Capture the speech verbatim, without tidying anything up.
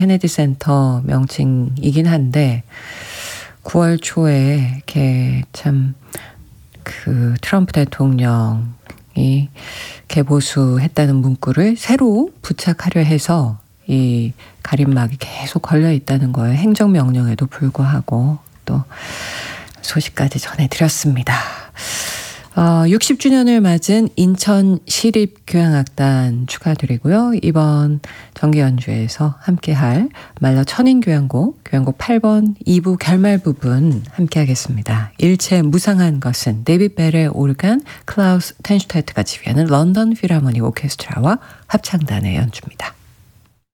케네디 센터 명칭이긴 한데 구월 초에 이렇게 참 그 트럼프 대통령이 개보수했다는 문구를 새로 부착하려 해서 이 가림막이 계속 걸려 있다는 거예요. 행정명령에도 불구하고 또 소식까지 전해드렸습니다. 어, 육십 주년을 맞은 인천시립교향악단 축하드리고요. 이번 정기연주에서 함께할 말러 천인교향곡, 교향곡 팔 번 이 부 결말 부분 함께하겠습니다. 일체 무상한 것은 데이빗 벨의 오르간, 클라우스 텐슈타이트가 지휘하는 런던 필하모닉 오케스트라와 합창단의 연주입니다.